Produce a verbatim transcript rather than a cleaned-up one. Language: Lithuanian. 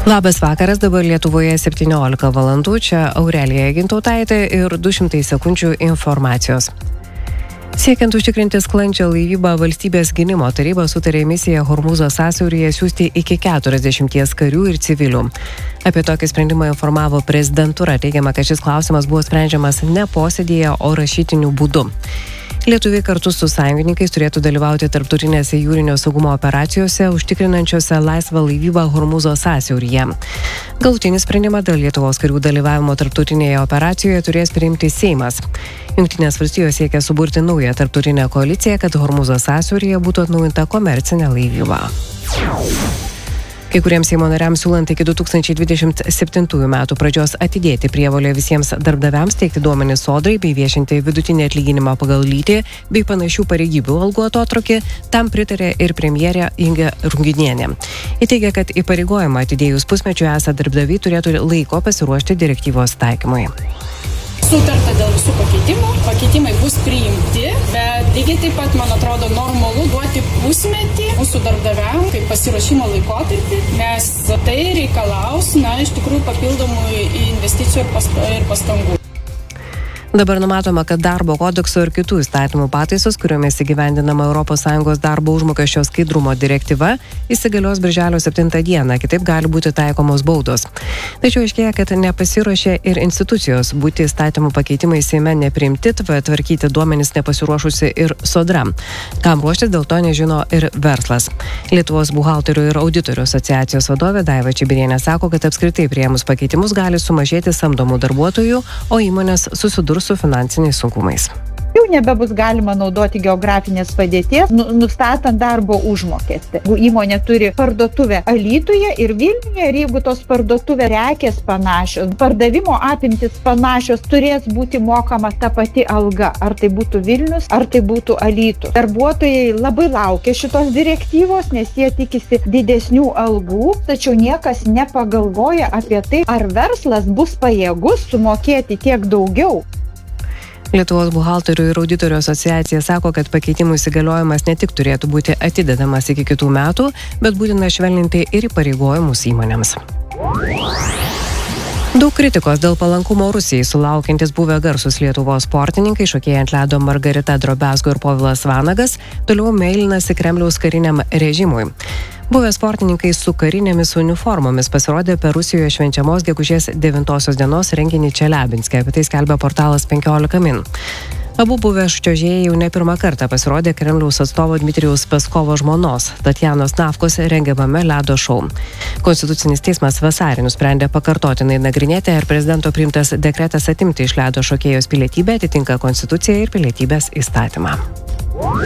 Labas vakaras, dabar Lietuvoje septyniolika valandų, čia Aurelija Gintautaitė ir du šimtai sekundžių informacijos. Siekiant užtikrinti sklandžią laivybą, Valstybės gynimo taryba sutarė misiją Hormūzo sąsiauryje siųsti iki keturiasdešimties karių ir civilių. Apie tokį sprendimą informavo prezidentūra, teigiama, kad šis klausimas buvo sprendžiamas ne posėdėje, o rašytiniu būdu. Lietuviai kartu su sąjungininkais turėtų dalyvauti tarptautinėse jūrinio saugumo operacijose, užtikrinančiose laisvą laivybą Hormūzo sąsiauryje. Galutinį sprendimą dėl Lietuvos karių dalyvavimo tarptautinėje operacijoje turės priimti Seimas. Jungtinės valstijos siekia suburti naują tarptautinę koaliciją, kad Hormūzo sąsiauryje būtų atnaujinta komercinė laivyba. Kai kuriems Seimo nariams siūlant iki du tūkstančiai dvidešimt septintųjų metų pradžios atidėti prievolę visiems darbdaviams teikti duomenis sodrai bei viešinti vidutinį atlyginimą pagal lytį bei panašių pareigybių algų atotrūkį, tam pritarė ir premjerė Inga Ruginienė. Ji teigia, kad įpareigojimą atidėjus pusmečių esą darbdaviai turėtų laiko pasiruošti direktyvos taikymui. Sutarta dėl visų pakeitimų, pakeitimai bus priimti, bet lygiai taip pat, man atrodo, normalu duoti pusmetį mūsų darbdaviam kaip pasiruošimo laikotarpį, nes tai reikalaus, na, iš tikrųjų papildomų investicijų ir, pas, ir pastangų. Dabar numatoma, kad darbo kodekso ir kitų įstatymų pataisos, kuriomis įgyvendinama Europos Sąjungos darbo užmokesčio skaidrumo direktyva, įsigalios birželio septintą dieną, kitaip gali būti taikomos baudos. Tačiau aiškėja, kad nepasiruošė ir institucijos, būti įstatymų pakeitimai Seime nepriimti, tvarkyti duomenys nepasiruošusi ir Sodra. Kam ruoštis, dėl to nežino ir verslas. Lietuvos buhalterių ir auditorių asociacijos vadovė Daiva Čibirienė sako, kad apskritai priėmus pakeitimus gali sumažėti samdomų darbuotojų, o įmonės susidurs su finansiniais sunkumais. Jau nebebus galima naudoti geografinės padėties, nustatant darbo užmokestį. Jeigu įmonė turi parduotuvę Alytuje ir Vilniuje, ir jeigu tos parduotuvės prekės panašios, pardavimo apimtis panašios, turės būti mokama ta pati alga. Ar tai būtų Vilnius, ar tai būtų Alytus. Darbuotojai labai laukia šitos direktyvos, nes jie tikisi didesnių algų, tačiau niekas nepagalvoja apie tai, ar verslas bus pajėgus sumokėti tiek daugiau. Lietuvos buhalterių ir auditorių asociacija sako, kad pakeitimų įsigaliojimas ne tik turėtų būti atidedamas iki kitų metų, bet būtina švelninti ir įpareigojimus įmonėms. Daug kritikos dėl palankumo Rusijai sulaukiantis buvę garsus Lietuvos sportininkai, šokėjai ant ledo Margarita Drobiazko ir Povilas Vanagas, toliau meilinasi Kremliaus kariniam režimui. Buvę sportininkai su karinėmis uniformomis pasirodė per Rusijoje švenčiamos gegužės devintosios dienos renginį Čeliabinske, apie tai skelbia portalas penkiolika min. Abu buvę čiuožėjai jau ne pirmą kartą pasirodė Kremliaus atstovo Dmitrijaus Peskovo žmonos, Tatjanos Navkos rengiamame ledo šou. Konstitucinis teismas vasarį nusprendė pakartotinai nagrinėti, ar prezidento priimtas dekretas atimti iš ledo šokėjos pilietybę atitinka konstituciją ir pilietybės įstatymą.